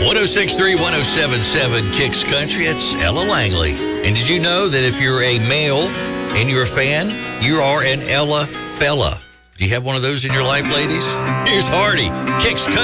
1063, 1077 Kicks Country. It's Ella Langley. And did you know that if you're a male and you're a fan, you are an Ella fella? Do you have one of those in your life, ladies? Here's Hardy, Kicks Country.